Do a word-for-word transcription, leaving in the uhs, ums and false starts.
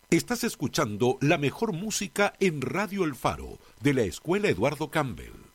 Estás escuchando la mejor música en Radio El Faro, de la Escuela Eduardo Campbell.